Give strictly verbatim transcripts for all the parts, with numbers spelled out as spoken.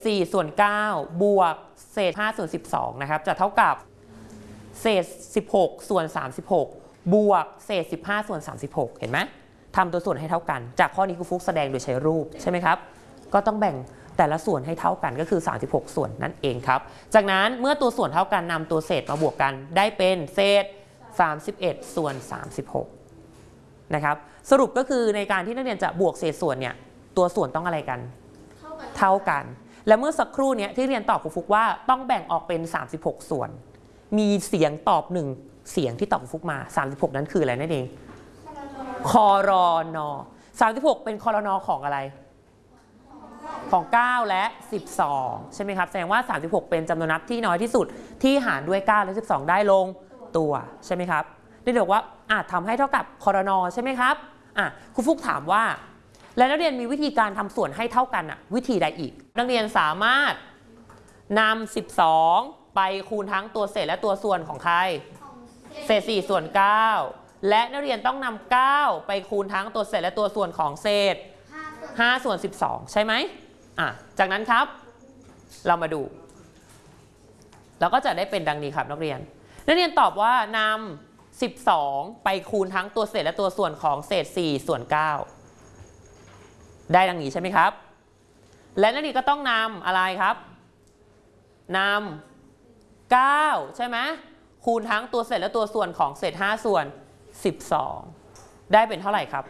สี่ส่วนเก้าบวกเศษห้าส่วนสิบสองนะครับจะเท่ากับเศษสิบหกส่วนสามสิบหกบวกเศษสิบห้าส่วนสามสิบหกเห็นไหมทำตัวส่วนให้เท่ากันจากข้อนี้ครูฟุกแสดงโดยใช้รูปใช่ไหมครับก็ต้องแบ่งแต่ละส่วนให้เท่ากันก็คือสามสิบหกส่วนนั่นเองครับจากนั้นเมื่อตัวส่วนเท่ากันนำตัวเศษมาบวกกันได้เป็นเศษสามสิบเอ็ดส่วนสามสิบหกนะครับสรุปก็คือในการที่นักเรียนจะบวกเศษส่วนเนี่ยตัวส่วนต้องอะไรกันเท่ากันและเมื่อสักครู่นี้ที่เรียนตอบครูฟุกว่าต้องแบ่งออกเป็นสามสิบหกส่วนมีเสียงตอบหนึ่งเสียงที่ตอบครูฟุกมาสามสิบหกนั้นคืออะไรนั่นเองคอรนสามสิบหกเป็นคอรนของอะไรของเก้าและสิบสองใช่ไหมครับแสดงว่าสามสิบหกเป็นจำนวนนับที่น้อยที่สุดที่หารด้วยเก้าและสิบสองได้ลงตัวใช่ไหมครับได้บอกว่าอาจทำให้เท่ากับคอรนใช่ไหมครับอ่ะครูฟุกถามว่าและนักเรียนมีวิธีการทำส่วนให้เท่ากันอ่ะวิธีใดอีกนักเรียนสามารถนำสิบสองไปคูณทั้งตัวเศษและตัวส่วนของใครเศษสี่ส่วนเก้าและนักเรียนต้องนำเก้าไปคูณทั้งตัวเศษและตัวส่วนของเศษห้าส่วนสิบสองใช่ไหมอ่ะจากนั้นครับเรามาดูเราก็จะได้เป็นดังนี้ครับนักเรียนนักเรียนตอบว่านำสิบสองไปคูณทั้งตัวเศษและตัวส่วนของเศษสี่ส่วนเก้าได้ดังนี้ใช่ไหมครับและนักเรียนก็ต้องนำอะไรครับนำเก้าใช่ไหมคูณทั้งตัวเศษและตัวส่วนของเศษห้าส่วนสิบสองได้เป็นเท่าไหร่ครับ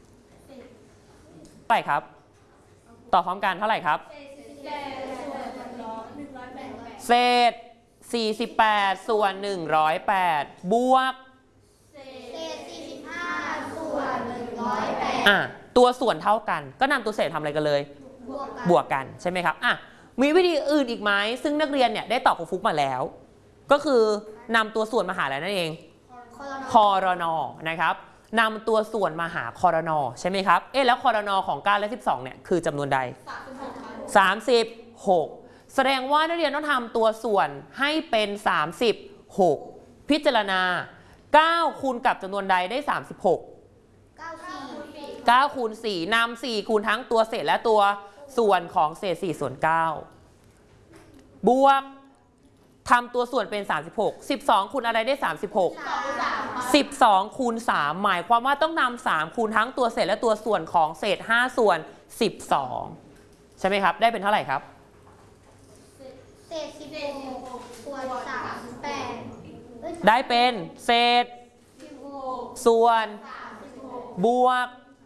เท่าไหร่ครับตอบพร้อมกันเท่าไหร่ครับเศษสี่สิบแปดส่วนหนึ่งร้อยแปดบวกเศษสี่สิบห้าส่วนหนึ่งร้อยแปดอ่ะตัวส่วนเท่ากันก็นำตัวเศษทำอะไรกันเลยบวกกันบวกกันใช่ไหมครับอ่ะมีวิธีอื่นอีกไหมซึ่งนักเรียนเนี่ยได้ตอบครูฟุกมาแล้วก็คือนำตัวส่วนมาหาอะไรนั่นเองคอรนนะครับนำตัวส่วนมาหาคอรนใช่ไหมครับเอ๊ะแล้วคอรนของเก้าและสิบสองเนี่ยคือจำนวนใดสามสิบหกแสดงว่านักเรียนต้องทำตัวส่วนให้เป็นสามสิบหกพิจารณาเก้าคูณกับจำนวนใดได้สามสิบหกเก้าคูณสี่นำสี่คูณทั้งตัวเศษและตัวส่วนของเศษสี่ส่วนเก้าบวกทำตัวส่วนเป็นสามสิบหก สิบสองคูณอะไรได้สามสิบหก สิบสองคูณสามหมายความว่าต้องนำสามคูณทั้งตัวเศษและตัวส่วนของเศษห้าส่วนสิบสองใช่ไหมครับได้เป็นเท่าไหร่ครับเศษสิบหกส่วนสามสิบแปดได้เป็นเศษส่วนบวก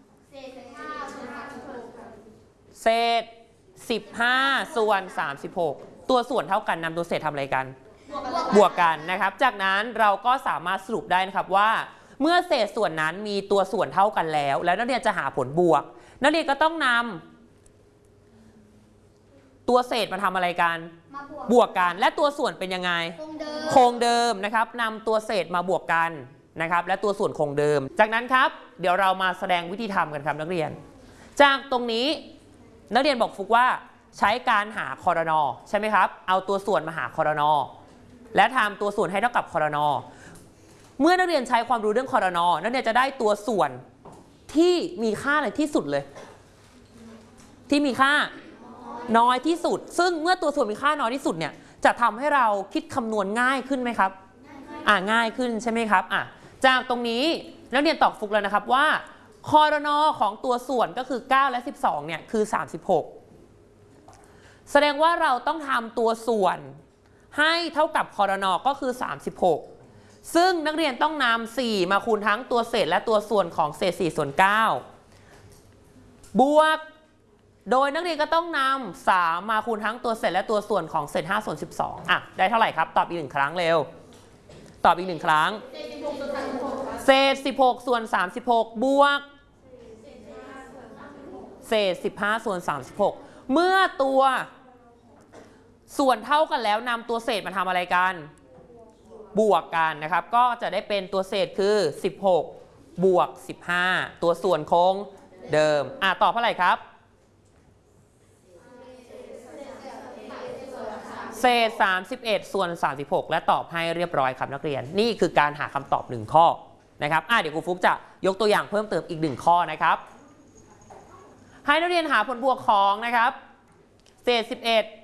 เศษสิบห้าส่วนสามสิบหกตัวส่วนเท่ากันนำตัวเศษทำอะไรกันบวกกันนะครับจากนั้นเราก็สามารถสรุปได้นะครับว่าเมื่อเศษส่วนนั้นมีตัวส่วนเท่ากันแล้วแล้วนักเรียนจะหาผลบวกนักเรียนก็ต้องนำตัวเศษมาทำอะไรกันบวกกันและตัวส่วนเป็นยังไงคงเดิมนะครับนำตัวเศษมาบวกกันนะครับและตัวส่วนคงเดิมจากนั้นครับเดี๋ยวเรามาแสดงวิธีทำกันครับนักเรียนจากตรงนี้นักเรียนบอกฟุกว่าใช้การหาคอรนใช่ไหมครับเอาตัวส่วนมาหาคอรนและทำตัวส่วนให้เท่ากับคอรนเมื่อนักเรียนใช้ความรู้เรื่องคอรนนักเรียนจะได้ตัวส่วนที่มีค่าอะไรที่สุดเลยที่มีค่าน้อยที่สุดซึ่งเมื่อตัวส่วนมีค่าน้อยที่สุดเนี่ยจะทำให้เราคิดคำนวณง่ายขึ้นไหมครับอ่าง่ายขึ้นใช่ไหมครับอ่ะจากตรงนี้นักเรียนตอบฟุกแล้วนะครับว่าคอรนของตัวส่วนก็คือเก้าและสิบสองเนี่ยคือสามสิบหกแสดงว่าเราต้องทำตัวส่วนให้เท่ากับคอรนก็คือสามสิบหกซึ่งนักเรียนต้องนำสี่มาคูณทั้งตัวเศษและตัวส่วนของเศษสี่ส่วนเก้าบวกโดยนักเรียนก็ต้องนำสามมาคูณทั้งตัวเศษและตัวส่วนของเศษห้าส่วนสิบสองอ่ะได้เท่าไหร่ครับตอบอีกหนึ่งครั้งเร็วตอบอีกหนึ่งครั้งเศษสิบหกส่วนสามสิบหกบวกเศษสิบห้าส่วนสามสิบหกเมื่อตัวส่วนเท่ากันแล้วนำตัวเศษมาทำอะไรกันบวกกันนะครับก็จะได้เป็นตัวเศษคือสิบหกบวกสิบห้าตัวส่วนคงเดิมอ่ะตอบเท่าไหร่ครับเศษสามสิบเอ็ดส่วนสามสิบหกและตอบให้เรียบร้อยครับนักเรียนนี่คือการหาคำตอบหนึ่งข้อนะครับอ่ะเดี๋ยวครูฟุกจะยกตัวอย่างเพิ่มเติมอีกหนึ่งข้อนะครับให้นักเรียนหาผลบวกของนะครับเศษสิบเอ็ด